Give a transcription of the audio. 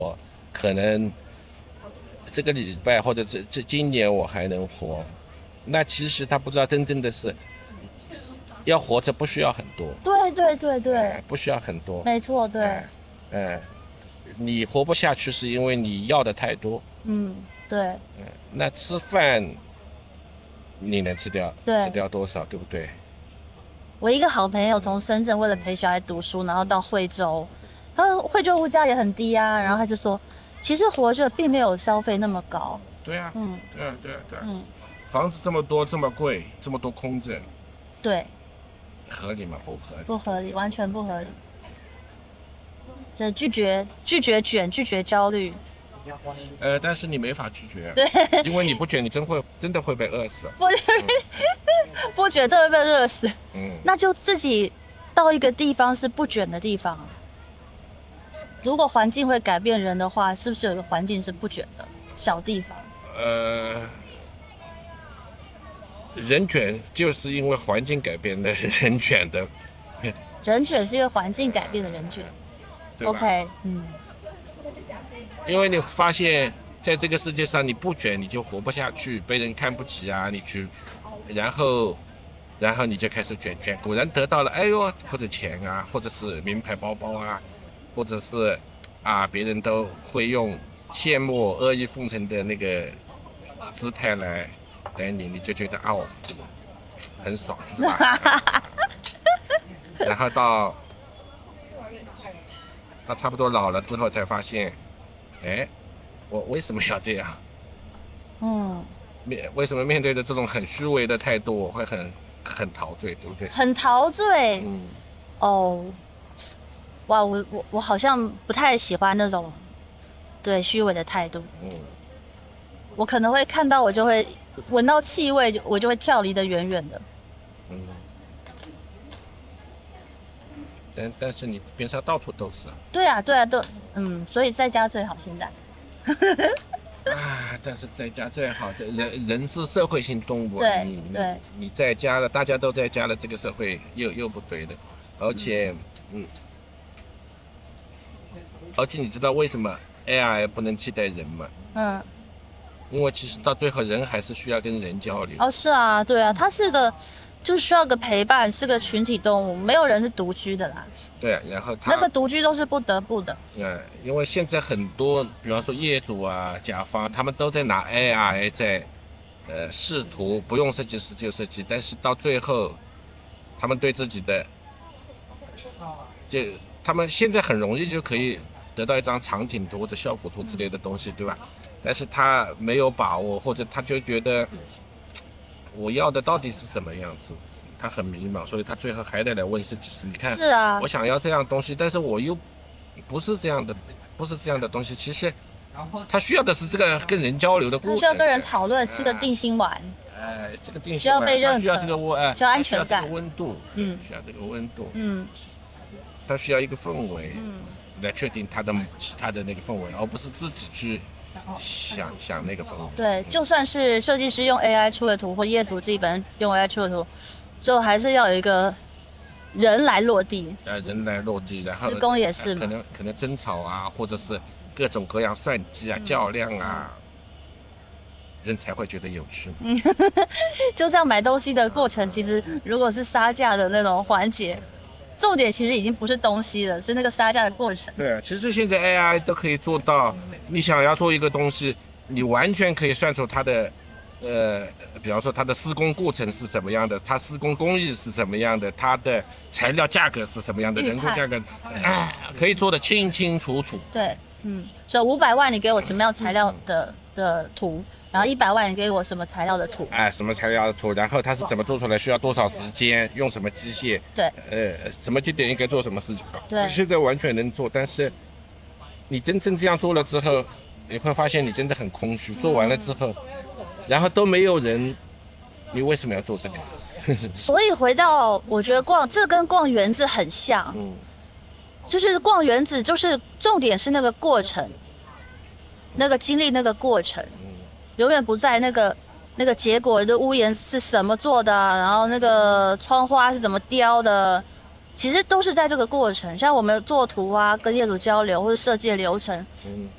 可能这个礼拜或者今年我还能活，那其实他不知道真正的是要活着不需要很多， 对对对对， 不需要很多， 没错，对， 你活不下去是因为你要的太多， 对那吃饭你能吃掉多少，对不对？ 我一个好朋友从深圳为了陪小孩读书，然后到惠州，他惠州物价也很低啊，然后他就说，其实活着并没有消费那么高。 对啊，对啊，房子这么多这么贵，这么多空着， 对， 合理吗？不合理， 不合理，完全不合理。这拒绝卷，拒绝焦虑。 但是你没法拒绝， 对， 因为你不卷，你真的会被饿死。 不卷真的会被饿死。那就自己到一个地方是不卷的地方。如果环境会改变人的话，是不是有一个环境是不卷的小地方？ 人卷就是因为环境改变的人卷的。 人卷是因为环境改变的人卷。OK， 因为你发现在这个世界上你不卷你就活不下去，被人看不起啊，你去，然后你就开始卷，果然得到了哎呦或者钱啊，或者是名牌包包啊，或者是别人都会用羡慕阿谀奉承的那个姿态来你就觉得很爽是吧？然后到差不多老了之后才发现，我为什么要这样？为什么面对着这种很虚伪的态度，我会很陶醉，对不对？ 很陶醉。哇，我好像不太喜欢那种对虚伪的态度。我可能会看到，我就会闻到气味，我就会跳离得远远的。 但是你边上到处都是。 对啊，所以在家最好现在。 但是在家最好，人是社会性动物， 对， 你在家了，大家都在家了，这个社会又不对的，而且你知道为什么 AI 不能替代人吗？因为其实到最后人还是需要跟人交流。 是啊，对啊，它是个就是需要个陪伴，是个群体动物，没有人是独居的啦。 对，然后那个独居都是不得不的。 因为现在很多，比方说业主啊、甲方，他们都在拿 AI 在试图不用设计师就设计，但是到最后，他们对自己的他们现在很容易就可以得到一张场景图或者效果图之类的东西，对吧？但是他没有把握，或者他就觉得我要的到底是什么样子，他很迷茫，所以他最后还得来问设计师。你看， 是啊， 我想要这样东西，但是我又不是这样的东西。其实他需要的是这个跟人交流的过程， 他需要跟人讨论，是个定心丸。 这个定心丸需要被认可， 需要这个需要安全感， 需要这个温度，需要这个温度，他需要一个氛围，来确定其他的那个氛围，而不是自己去想那个氛围。 对，就算是设计师用 AI 出的图，或业主自己本人用 AI 出的图，最后还是要有一个人来落地。 人来落地，然后施工也是可能争吵啊，或者是各种各样算计啊、较量啊，人才会觉得有趣。 就这样买东西的过程，其实如果是杀价的那种环节，重点其实已经不是东西了，是那个杀价的过程。 对，其实现在 AI 都可以做到，你想要做一个东西，你完全可以算出它的，比方说它的施工过程是什么样的，它施工工艺是什么样的，它的材料价格是什么样的，人工价格，可以做得清清楚楚。 对，所以500万你给我什么样材料的图，然后100万你给我什么材料的图， 什么材料的图，然后它是怎么做出来，需要多少时间，用什么机械， 对， 什么节点应该做什么事情， 对， 现在完全能做，但是你真正这样做了之后，你会发现你真的很空虚，做完了之后，然后都没有人，你为什么要做这个？ 所以回到我觉得这跟逛园子很像，就是逛园子就是重点是那个过程，那个经历那个过程，永远不在那个结果的屋檐是什么做的，然后那个窗花是怎么雕的，其实都是在这个过程。像我们做图啊，跟业主交流或者设计的流程，